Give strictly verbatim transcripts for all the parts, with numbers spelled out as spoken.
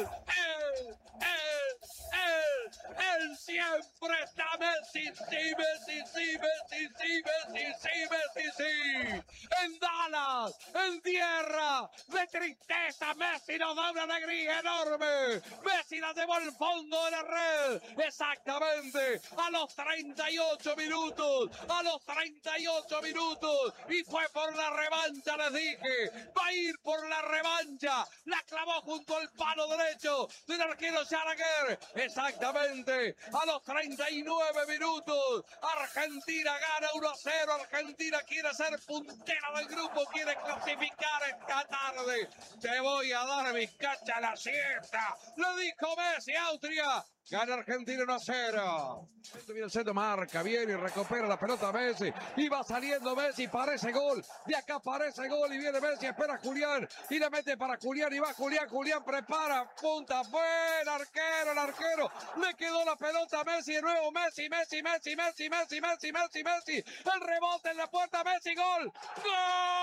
él, él, él, él, él siempre está Messi, sí, Messi, sí, Messi, sí, Messi, sí, Messi, sí. En Dallas, en tierra de tristeza, Messi nos da una alegría enorme. Messi la llevó al fondo de la red, exactamente a los treinta y ocho minutos, a los treinta y ocho minutos, y fue por la revancha, les dije, va a ir por la revancha, la clavó junto al palo derecho del arquero Gallagher, exactamente a los treinta y nueve minutos, Argentina gana uno a cero, Argentina quiere ser puntera del grupo, quiere clasificar esta tarde, te voy a dar mis cachas a la siesta, le dijo Messi, Austria. Gana Argentina uno a cero. Viene el centro, marca, viene y recupera la pelota Messi. Y va saliendo Messi, parece gol. De acá parece gol y viene Messi, espera a Julián. Y le mete para Julián y va Julián. Julián prepara, punta, buen arquero, el arquero. Le quedó la pelota a Messi, de nuevo Messi, Messi, Messi, Messi, Messi, Messi, Messi, Messi. El rebote en la puerta, Messi, gol. ¡Gol!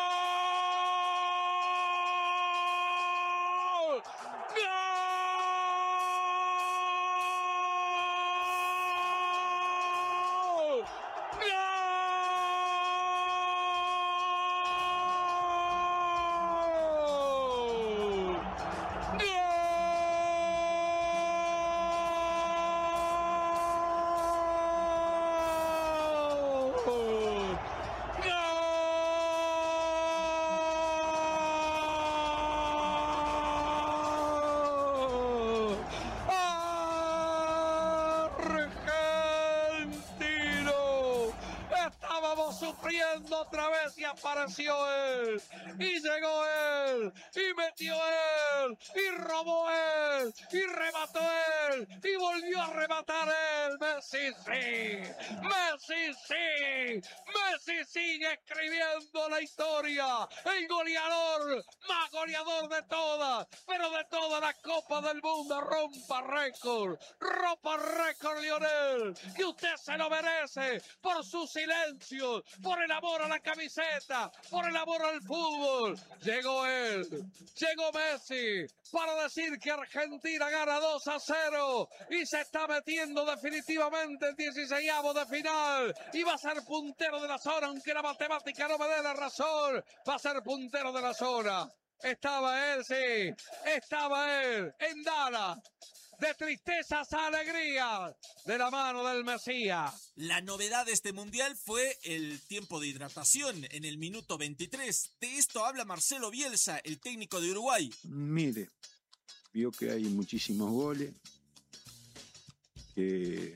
¡Gol! Sufriendo otra vez y apareció él y llegó él y metió él y robó él y remató él y volvió a rematar él. Messi sí, Messi sí, Messi sigue escribiendo la historia, el goleador más goleador de todas, pero de toda la Copa del Mundo. Rompa récord, rompa récord, Lionel, que usted se lo merece por su silencio, por el amor a la camiseta, por el amor al fútbol. Llegó él, llegó Messi para decir que Argentina gana dos a cero y se está metiendo definitivamente en dieciseisavo de final y va a ser puntero de la zona, aunque la matemática no me dé la razón, va a ser puntero de la zona. Estaba él, sí, estaba él en Dallas. De tristezas a alegría, de la mano del Mesías. La novedad de este mundial fue el tiempo de hidratación en el minuto veintitrés. De esto habla Marcelo Bielsa, el técnico de Uruguay. Mire, vio que hay muchísimos goles, que,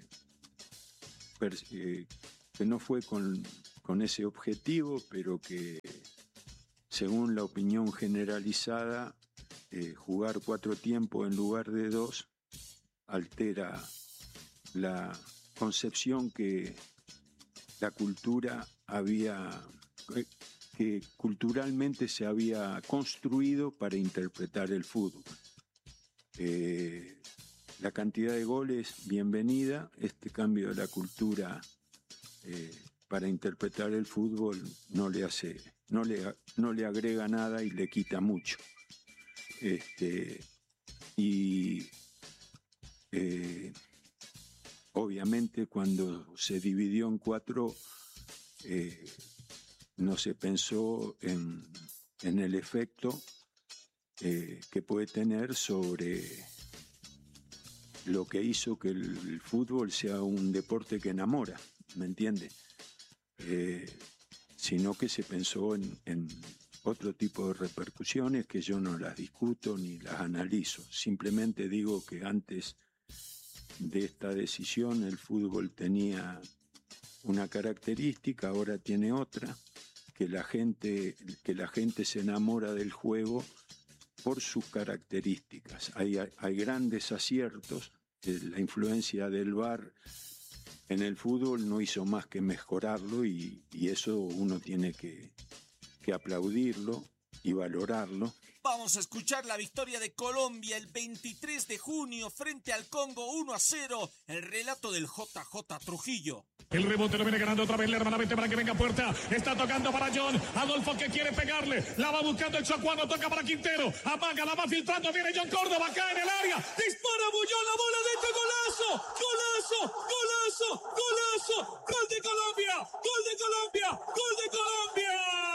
que no fue con, con ese objetivo, pero que según la opinión generalizada, eh, jugar cuatro tiempos en lugar de dos altera la concepción que la cultura había, que culturalmente se había construido para interpretar el fútbol. Eh, la cantidad de goles, bienvenida. Este cambio de la cultura eh, para interpretar el fútbol no le hace, no le, no le agrega nada y le quita mucho. Este, y Eh, obviamente cuando se dividió en cuatro eh, no se pensó en, en el efecto eh, que puede tener sobre lo que hizo que el, el fútbol sea un deporte que enamora, ¿me entiende? Eh, sino que se pensó en, en otro tipo de repercusiones que yo no las discuto ni las analizo, simplemente digo que antes de esta decisión el fútbol tenía una característica, ahora tiene otra, que la gente, que la gente se enamora del juego por sus características. Hay, hay grandes aciertos, la influencia del V A R en el fútbol no hizo más que mejorarlo y, y eso uno tiene que, que aplaudirlo y valorarlo, Vamos a escuchar la victoria de Colombia el veintitrés de junio frente al Congo uno a cero. El relato del J J Trujillo. El rebote lo viene ganando otra vez hermanamente para que venga Puerta. Está tocando para John. Adolfo que quiere pegarle. La va buscando el Chocuano. Toca para Quintero. Apaga, la va filtrando. Viene John Córdoba. Cae en el área. Dispara Bullón. La bola dentro. Golazo. Golazo. Golazo. Golazo. Gol de Colombia. Gol de Colombia. Gol de Colombia.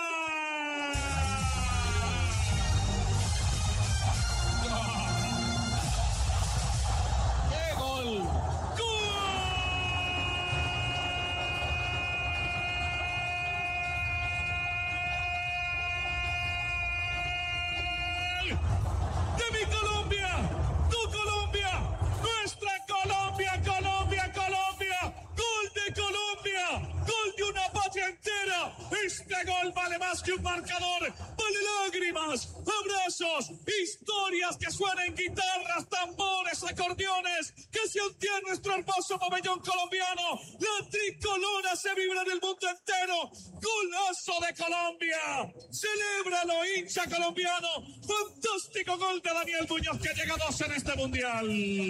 Este gol vale más que un marcador, vale lágrimas, abrazos, historias que suenen guitarras, tambores, acordeones, que se hunde nuestro hermoso pabellón colombiano. La tricolora se vibra en el mundo entero. Golazo de Colombia. Celébralo, hincha colombiano. Fantástico gol de Daniel Muñoz, que llega a dos en este mundial.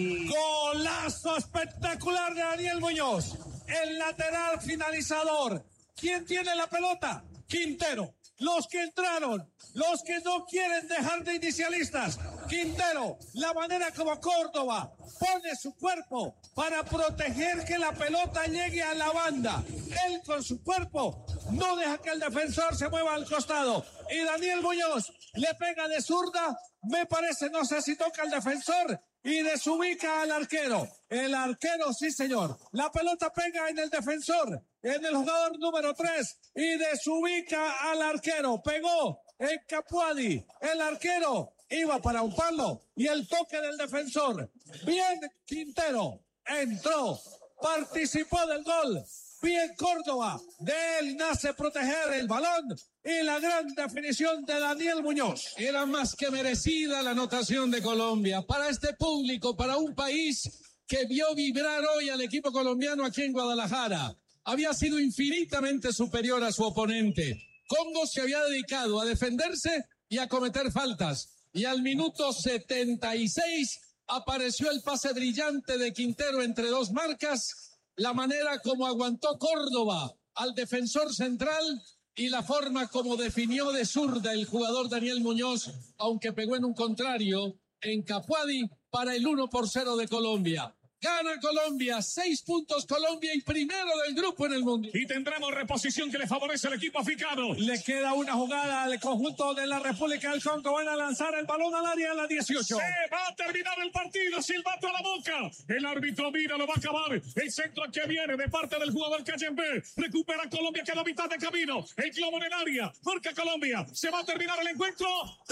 Golazo espectacular de Daniel Muñoz. El lateral finalizador. ¿Quién tiene la pelota? Quintero. Los que entraron, los que no quieren dejar de inicialistas. Quintero, la manera como Córdoba pone su cuerpo para proteger que la pelota llegue a la banda. Él con su cuerpo no deja que el defensor se mueva al costado. Y Daniel Muñoz le pega de zurda, me parece, no sé si toca al defensor, y desubica al arquero. El arquero, sí señor. La pelota pega en el defensor, en el jugador número tres, y desubica al arquero. Pegó en Capuadi. El arquero iba para un palo y el toque del defensor. Bien Quintero. Entró. Participó del gol. Bien Córdoba. De él nace proteger el balón. Y la gran definición de Daniel Muñoz. Era más que merecida la anotación de Colombia. Para este público, para un país que vio vibrar hoy al equipo colombiano aquí en Guadalajara. Había sido infinitamente superior a su oponente. Congo se había dedicado a defenderse y a cometer faltas. Y al minuto setenta y seis apareció el pase brillante de Quintero entre dos marcas. La manera como aguantó Córdoba al defensor central y la forma como definió de zurda el jugador Daniel Muñoz, aunque pegó en un contrario, en Capuadi para el uno por cero de Colombia. Gana Colombia, seis puntos Colombia y primero del grupo en el mundo. Y tendremos reposición que le favorece al equipo africano. Le queda una jugada al conjunto de la República del Congo. Van a lanzar el balón al área a la dieciocho. Se va a terminar el partido, silbato a la boca. El árbitro mira, lo va a acabar. El centro que viene de parte del jugador Cayembe. Recupera Colombia, queda a mitad de camino. El globo en el área, marca Colombia. Se va a terminar el encuentro.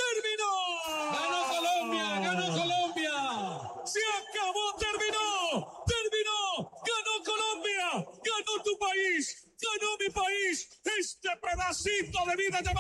¡Terminó! ¡Ganó Colombia! ¡Ganó Colombia! ¡Se acabó! ¡Terminó! ¡Terminó! ¡Ganó Colombia! ¡Ganó tu país! ¡Ganó mi país! Este pedacito de vida llamado